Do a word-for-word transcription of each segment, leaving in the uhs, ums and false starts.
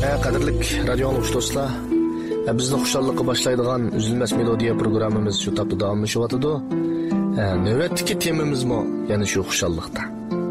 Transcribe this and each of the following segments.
Qadrlik radio anglagıch dostlar, bizni xushallikqa boshlaydigan uzilmas melodiya programmamiz shu tapda davomlashyapti. Navbatdagi temamizmi yana shu xushallikda.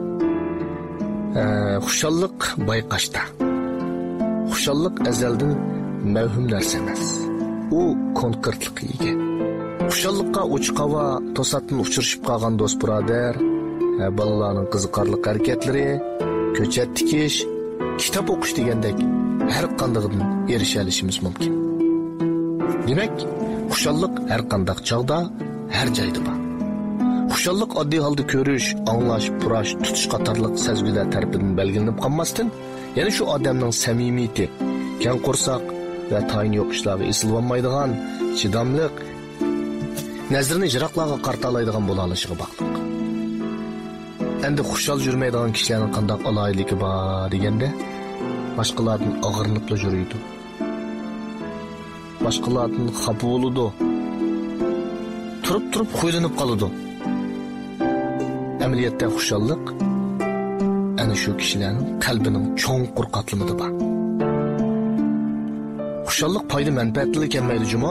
Xushallik bayqashda. Xushallik azaldan mavhum narsa emas. U konkretlikka ega. Xushallikqa uchiqava to'satdan uchrashib qolgan do'st birodar, balalarning qiziqarli harakatlari, ko'chat tikish, kitap o'qish degandek har qandaydan erisha olishimiz mumkin. Demak, xushallik har qanday chog'da, har joyda bor. Xushallik oddiy holda ko'rish, anglash, purash, tutish qatorliq sezgilar tarafidan belgilanib qolmasdan, yana shu odamning samimiyati, keng qo'rsoq va tayin yo'q ishlarga esilolmaydigan, chidamliq, nazrini yiroqlarga qartalaydigan bo'la olishiga bog'liq. Endi xushal yurmaydigan kishilarning qanday aloyligi bor deganda, boshqalardan og'irliqla yuruydi. Boshqalardan xafa bo'ladi. Turib-turib qo'ylanib qoladi. Amaliyotda xushallik ana shu kishilarning qalbining cho'nqur qatlamida bor. Xushallik foyda manfaatli kelmaydi juma.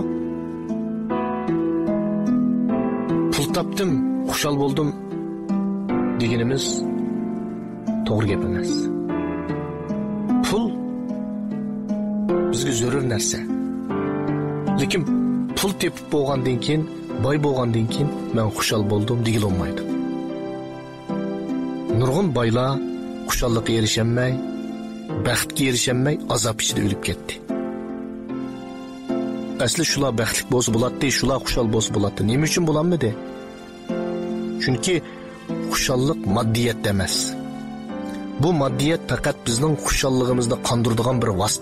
Pul topdim, xushal bo'ldim deganimiz to'g'ri gap emas. Pul bizga zarur narsa. Lekin pul tepib bo'lgandan keyin, boy bo'lgandan keyin men xushal bo'ldim degil olmaydi. Nurg'un boylar xushallikka erishamay, baxtga erishamay azob ichida o'lib ketdi. Asli shular baxtli bo'lsa bo'ladi, shular xushal bo'lsa bo'ladi. Nima uchun bo'lanmadi? Chunki xushallik maddiyat emas. Bu maddiyat faqat bizning xushalligimizni qondiradigan bir vosita.